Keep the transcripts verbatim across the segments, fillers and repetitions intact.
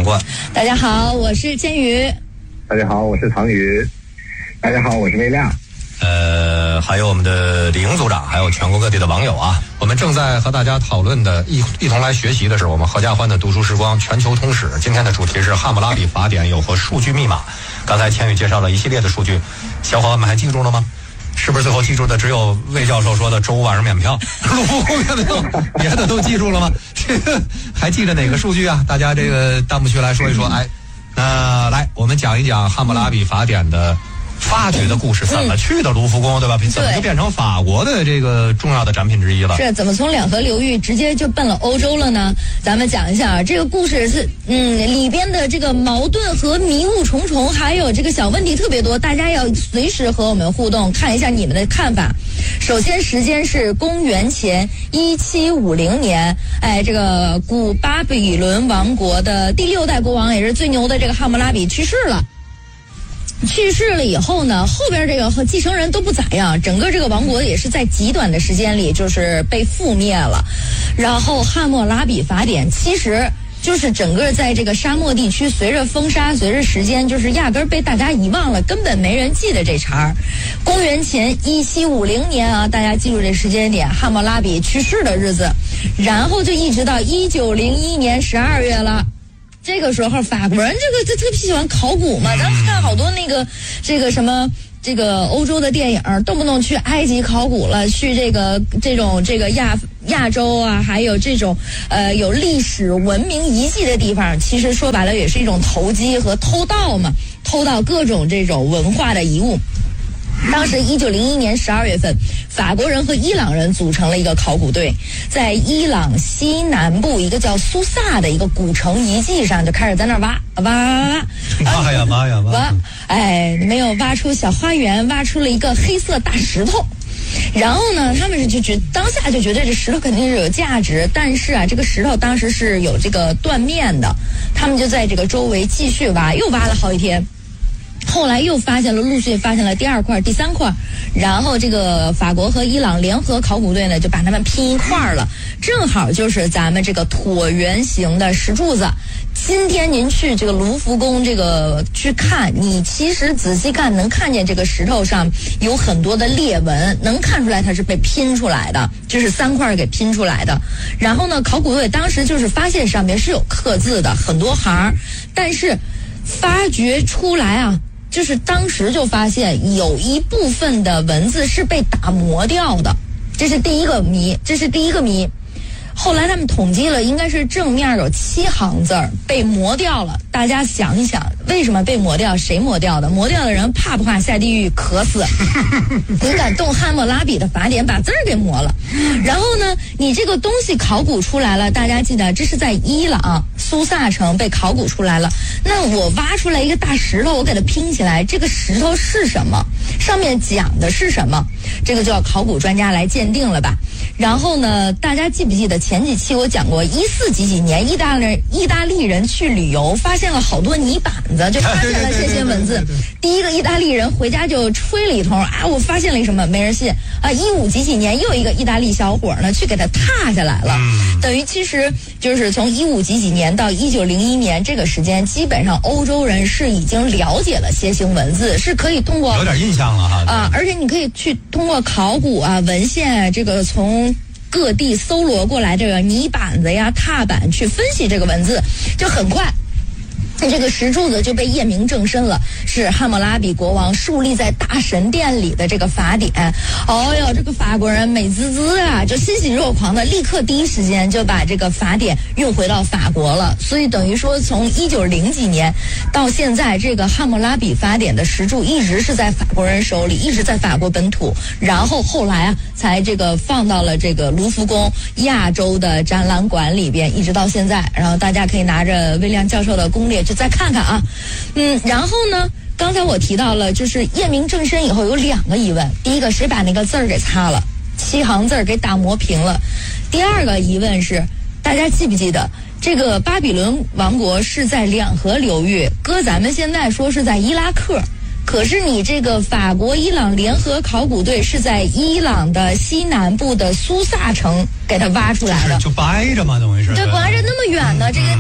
陈冠。 大家好，我是千羽。 大家好，我是唐宇。大家好，我是魏亮。 呃，还有我们的李英组长，还有全国各地的网友啊，我们正在和大家讨论的一一同来学习的是我们合家欢的读书时光全球通史。今天的主题是汉谟拉比法典有何数据密码。刚才千羽介绍了一系列的数据，小伙伴们还记住了吗？是不是最后记住的只有魏教授说的周五晚上免票，卢浮宫免票，别的都记住了吗？这个还记得哪个数据啊？大家这个弹幕区来说一说。哎，那来我们讲一讲汉谟拉比法典的发掘的故事，怎么去的卢浮宫，对吧？怎么就变成法国的这个重要的展品之一了？ 是怎么从两河流域直接就奔了欧洲了呢？咱们讲一下啊，这个故事是嗯里边的这个矛盾和迷雾重重，还有这个小问题特别多，大家要随时和我们互动，看一下你们的看法。首先，时间是公元前一七五零年，哎，这个古巴比伦王国的第六代国王，也是最牛的这个汉谟拉比去世了。去世了以后呢，后边这个和继承人都不咋样，整个这个王国也是在极短的时间里就是被覆灭了。然后汉谟拉比法典其实就是整个在这个沙漠地区，随着风沙，随着时间，就是压根儿被大家遗忘了，根本没人记得这茬儿。公元前一七五零年啊，大家记住这时间点，汉谟拉比去世的日子，然后就一直到一九零一年十二月了。这个时候法国人这个这特别喜欢考古嘛，咱们看好多那个这个什么这个欧洲的电影，动不动去埃及考古了，去这个这种这个亚亚洲啊，还有这种呃有历史文明遗迹的地方，其实说白了也是一种投机和偷盗嘛，偷盗各种这种文化的遗物。当时一九零一年十二月份，法国人和伊朗人组成了一个考古队，在伊朗西南部一个叫苏萨的一个古城遗迹上，就开始在那儿挖挖挖挖挖呀挖呀挖， 挖，哎，没有挖出小花园，挖出了一个黑色大石头。然后呢，他们是就觉当下就觉得这石头肯定是有价值，但是啊，这个石头当时是有这个断面的，他们就在这个周围继续挖，又挖了好几天。后来又发现了，陆续发现了第二块、第三块，然后这个法国和伊朗联合考古队呢，就把它们拼一块了，正好就是咱们这个椭圆形的石柱子。今天您去这个卢浮宫这个去看，你其实仔细看能看见这个石头上有很多的裂纹，能看出来它是被拼出来的，就是三块给拼出来的。然后呢，考古队当时就是发现上面是有刻字的，很多行，但是发掘出来啊。就是当时就发现有一部分的文字是被打磨掉的，这是第一个谜，这是第一个谜。后来他们统计了，应该是正面有七行字儿被磨掉了。大家想一想，为什么被磨掉？谁磨掉的？磨掉的人怕不怕下地狱渴死？你敢动汉谟拉比的法典把字儿给磨了？然后呢，你这个东西考古出来了，大家记得这是在伊朗苏萨城被考古出来了。那我挖出来一个大石头，我给它拼起来，这个石头是什么？上面讲的是什么？这个就要考古专家来鉴定了吧。然后呢，大家记不记得前几期我讲过，一四几几年意大利意大利人去旅游，发现了好多泥板子，就发现了这些文字。第一个意大利人回家就吹了一通啊，我发现了什么？没人信啊！一五几几年又一个意大利小伙呢，去给他踏下来了。等于其实就是从一五几几年到一九零一年这个时间，基本上欧洲人是已经了解了楔形文字，是可以通过有点印象了哈啊，而且你可以去通过考古啊文献这个从各地搜罗过来这个泥板子呀踏板去分析这个文字，就很快这个石柱子就被验明正身了，是汉谟拉比国王树立在大神殿里的这个法典。哦哟，这个法国人美滋滋啊，就欣喜若狂的，立刻第一时间就把这个法典运回到法国了。所以等于说，从一九零几年到现在，这个汉谟拉比法典的石柱一直是在法国人手里，一直在法国本土。然后后来啊，才这个放到了这个卢浮宫亚洲的展览馆里边，一直到现在。然后大家可以拿着威廉教授的攻略就再看看啊，嗯，然后呢，刚才我提到了，就是验明正身以后有两个疑问，第一个谁把那个字儿给擦了，七行字儿给打磨平了，第二个疑问是，大家记不记得这个巴比伦王国是在两河流域，搁咱们现在说是在伊拉克。可是你这个法国伊朗联合考古队是在伊朗的西南部的苏萨城给它挖出来的， 就掰着嘛，等于是对，掰着那么远呢，这个这么大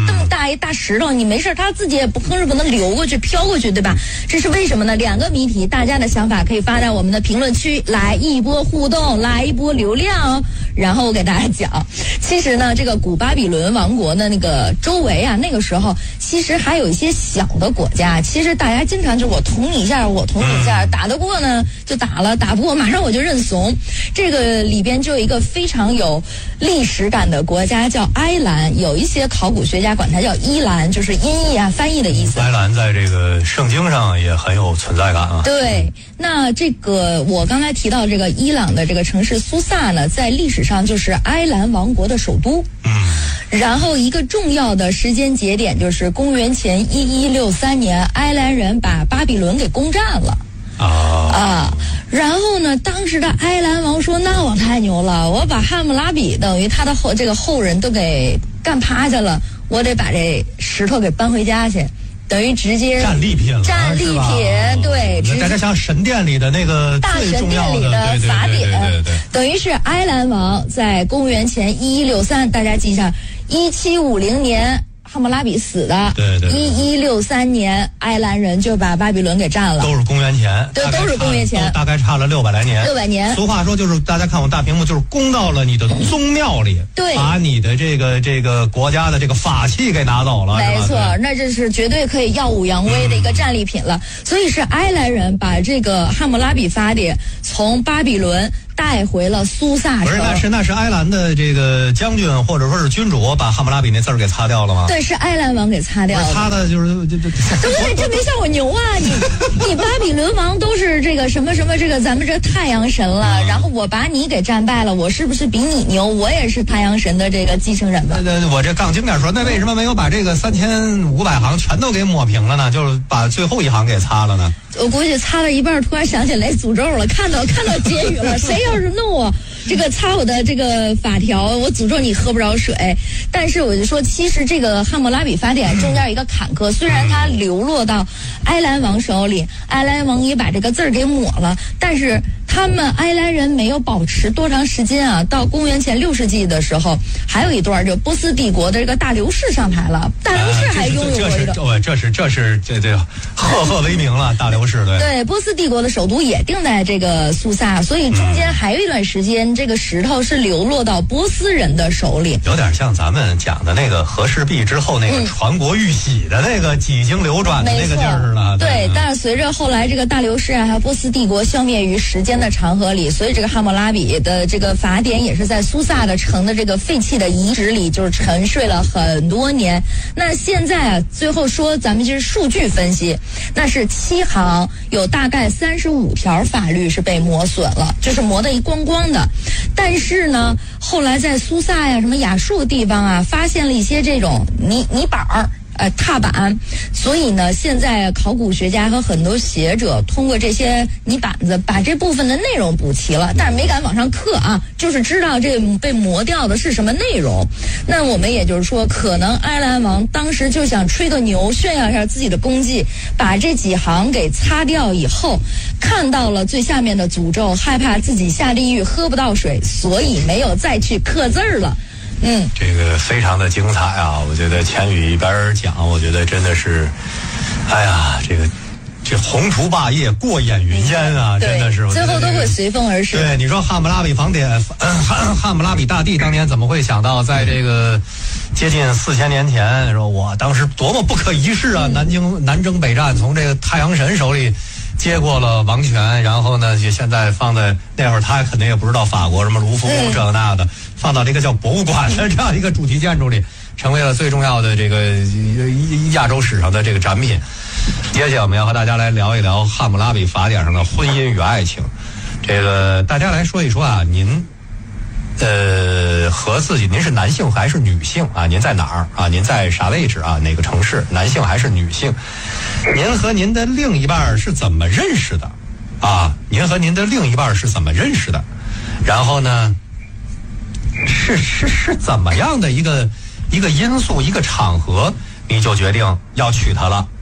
大一大石头，你没事他自己也不哼是不能流过去飘过去，对吧？这是为什么呢？两个谜题，大家的想法可以发在我们的评论区来一波互动，来一波流量哦。然后我给大家讲，其实呢，这个古巴比伦王国的那个周围啊，那个时候其实还有一些小的国家，其实大家经常就我捅你一下，我捅你一下，打得过呢就打了，打不过马上我就认怂。这个里边就有一个非常有历史感的国家叫埃兰，有一些考古学家管它叫伊兰，就是音译啊翻译的意思。 埃兰在这个圣经上也很有存在感啊。 对，那这个我刚才提到这个伊朗的这个城市苏萨呢，在历史上就是埃兰王国的首都。 嗯。 然后一个重要的时间节点就是公元前一一六三年，埃兰人把巴比伦给攻占了。 啊啊！然后呢，当时的埃兰王说：“那我太牛了，我把汉谟拉比等于他的后这个后人都给干趴下了，我得把这石头给搬回家去。”等于直接战利品了， 战利品，对， 大家像神殿里的那个大神殿里的法典，等于是埃兰王在公元前一一六三，大家记一下，一七五零年汉谟拉比死的， 对对， 一一六三年埃兰人就把巴比伦给占了， 都是公元前， 对，都是公元前， 大概差了六百来年， 六百年。 俗话说就是，大家看我大屏幕，就是攻到了你的宗庙里， 对， 把你的这个这个国家的这个法器给拿走了， 没错，那这是绝对可以耀武扬威的一个战利品了。嗯、所以是埃兰人把这个汉谟拉比法典从巴比伦带回了苏萨城。 不是，那是那是埃兰的这个将军或者说是君主把汉谟拉比那字儿给擦掉了吗？ 对，是埃兰王给擦掉了。 擦的就是这这。 对，这没像我牛啊！你你巴比伦王都是这个什么什么这个咱们这太阳神了，嗯、然后我把你给战败了，我是不是比你牛？我也是太阳神的这个继承人吧？ 那我这杠精点说，那为什么没有把这个三千五百行全都给抹平了呢？就是把最后一行给擦了呢？ 我估计擦了一半，突然想起来诅咒了，看到看到结语了，谁要是弄我这个擦我的这个法条，我诅咒你喝不着水。但是我就说，其实这个汉谟拉比法典中间有一个坎坷，虽然它流落到埃兰王手里，埃兰王也把这个字儿给抹了，但是他们埃兰人没有保持多长时间啊。到公元前六世纪的时候，还有一段就波斯帝国的这个大流士上台了，大流士还拥有过一个， 这这是这是这这赫赫为名了，大流士对对，波斯帝国的首都也定在这个苏萨，所以中间还有一段时间，这个石头是流落到波斯人的手里， 有点像咱们讲的那个和氏璧之后那个传国玉玺的那个几经流转的那个劲儿似的。 对，但是随着后来这个大流士啊，还有波斯帝国消灭于时间的长河里，所以这个汉谟拉比的这个法典也是在苏萨的城的这个废弃的遗址里，就是沉睡了很多年。那现在啊，最后说咱们就是数据分析，那是七行，有大概三十五条法律是被磨损了，就是磨得一光光的。但是呢，后来在苏萨呀、什么亚述地方啊，发现了一些这种泥泥板儿。呃，踏板，所以呢，现在考古学家和很多学者通过这些泥板子把这部分的内容补齐了，但是没敢往上刻啊，就是知道这被磨掉的是什么内容。那我们也就是说，可能埃兰王当时就想吹个牛，炫耀一下自己的功绩，把这几行给擦掉以后，看到了最下面的诅咒，害怕自己下地狱喝不到水，所以没有再去刻字儿了。嗯， 这个非常的精彩啊！我觉得钱宇一边讲，我觉得真的是，哎呀，这个这宏图霸业，过眼云烟啊！真的是， 最后都会随风而逝。 对，你说汉谟拉比法典，呃、汉汉谟拉比大帝当年怎么会想到，在这个接近四千年前，说我当时多么不可一世啊！嗯、南京南征北战，从这个太阳神手里接过了王权，然后呢，就现在放在那会儿，他肯定也不知道法国什么卢浮宫这那的。嗯，放到这个叫博物馆的这样一个主题建筑里，成为了最重要的这个亚洲史上的这个展品。接下来我们要和大家来聊一聊汉谟拉比法典上的婚姻与爱情。这个大家来说一说啊，您呃和自己，您是男性还是女性啊？您在哪儿啊？您在啥位置啊？哪个城市？男性还是女性？您和您的另一半是怎么认识的啊？您和您的另一半是怎么认识的？然后呢？是是是怎么样的一个一个因素一个场合，你就决定要娶她了，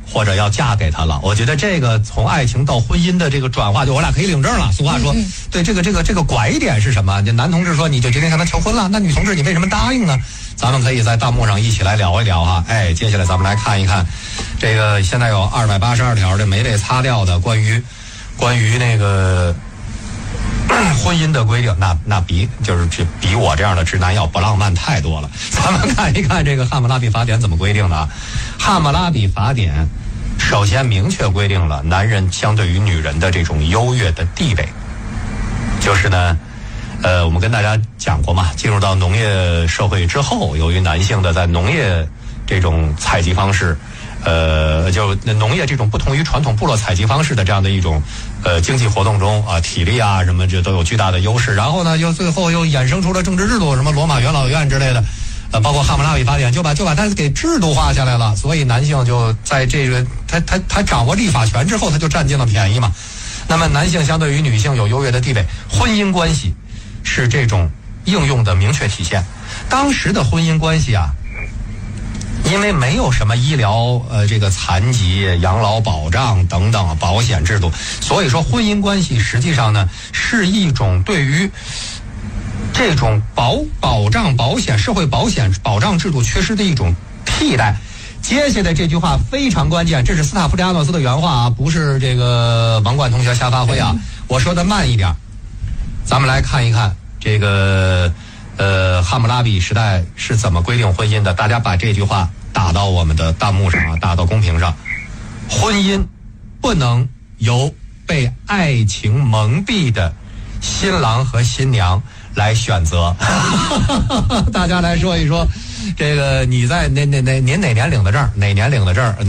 或者要嫁给他了。我觉得这个从爱情到婚姻的这个转化，就我俩可以领证了。俗话说，嗯嗯对这个这个这个拐点是什么？这男同志说你就决定向他求婚了，那女同志你为什么答应呢？咱们可以在弹幕上一起来聊一聊哈。哎，接下来咱们来看一看，这个现在有二百八十二条这没被擦掉的关于关于那个婚姻的规定，那那比就是比我这样的直男要不浪漫太多了。咱们看一看这个汉谟拉比法典怎么规定的啊。汉谟拉比法典首先明确规定了男人相对于女人的这种优越的地位，就是呢呃，我们跟大家讲过嘛，进入到农业社会之后，由于男性的在农业这种采集方式，呃，就农业这种不同于传统部落采集方式的这样的一种呃经济活动中啊，体力啊什么这都有巨大的优势。然后呢，又最后又衍生出了政治制度，什么罗马元老院之类的，呃，包括汉谟拉比法典，就把就把它给制度化下来了。所以男性就在这个他他他掌握立法权之后，他就占尽了便宜嘛。那么男性相对于女性有优越的地位，婚姻关系是这种应用的明确体现。当时的婚姻关系啊，因为没有什么医疗呃这个残疾、养老保障等等保险制度，所以说婚姻关系实际上呢是一种对于这种保保障保险社会保险保障制度缺失的一种替代。接下来这句话非常关键，这是斯塔夫利亚诺斯的原话啊，不是这个王冠同学瞎发挥啊。我说的慢一点，咱们来看一看这个呃汉谟拉比时代是怎么规定婚姻的。大家把这句话打到我们的弹幕上啊，打到公屏上。婚姻不能由被爱情蒙蔽的新郎和新娘来选择。大家来说一说，这个你在哪哪哪您哪年领的证？哪年领的证？